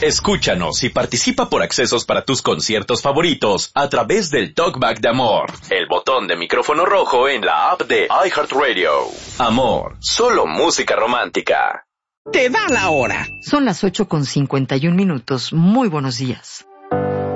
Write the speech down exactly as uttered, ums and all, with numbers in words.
Escúchanos y participa por accesos para tus conciertos favoritos a través del Talkback de Amor, el botón de micrófono rojo en la app de iHeartRadio. Amor, solo música romántica. Te da la hora. Son las ocho con cincuenta y un minutos. Muy buenos días.